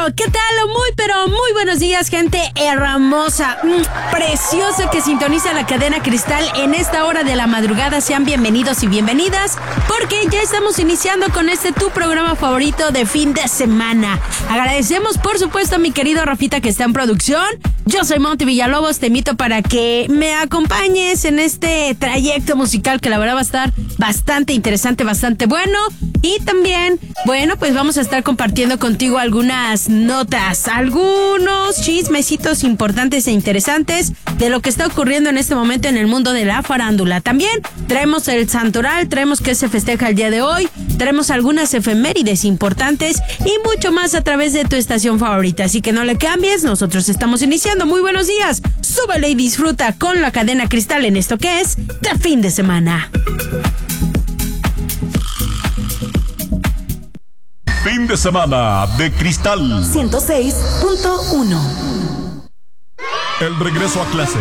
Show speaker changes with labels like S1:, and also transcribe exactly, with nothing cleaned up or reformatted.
S1: ¿qué tal? Muy, pero muy buenos días, gente hermosa, mm, preciosa que sintoniza la cadena Cristal en esta hora de la madrugada. Sean bienvenidos y bienvenidas, porque ya estamos iniciando con este tu programa favorito de fin de semana. Agradecemos, por supuesto, a mi querido Rafita que está en producción. Yo soy Monty Villalobos, te invito para que me acompañes en este trayecto musical que la verdad va a estar bastante interesante, bastante bueno. Y también, bueno, pues vamos a estar compartiendo contigo algunas notas, algunos chismecitos importantes e interesantes de lo que está ocurriendo en este momento en el mundo de la farándula. También traemos el santoral, traemos qué se festeja el día de hoy, traemos algunas efemérides importantes y mucho más a través de tu estación favorita. Así que no le cambies, nosotros estamos iniciando. Muy buenos días, súbele y disfruta con la cadena Cristal en esto que es de fin de semana.
S2: Fin de semana de Cristal
S3: ciento seis punto uno.
S2: El regreso a clases.